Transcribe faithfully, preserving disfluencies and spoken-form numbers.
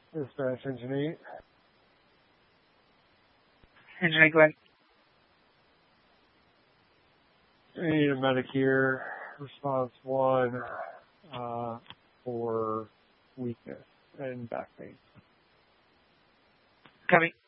Dispatch Engine eight. Engine eight, go ahead. I need a medic here. Response one uh, for weakness and back pain. Copy.